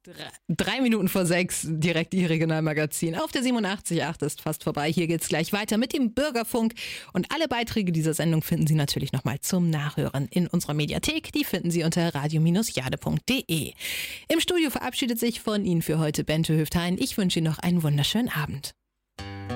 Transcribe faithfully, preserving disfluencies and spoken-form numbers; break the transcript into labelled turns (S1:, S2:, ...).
S1: Drei, drei Minuten vor sechs, direkt Ihr Regionalmagazin auf der siebenundachtzig Komma acht ist fast vorbei. Hier geht's gleich weiter mit dem Bürgerfunk. Und alle Beiträge dieser Sendung finden Sie natürlich nochmal zum Nachhören in unserer Mediathek. Die finden Sie unter radio Bindestrich jade Punkt de. Im Studio verabschiedet sich von Ihnen für heute Bente Höftein. Ich wünsche Ihnen noch einen wunderschönen Abend.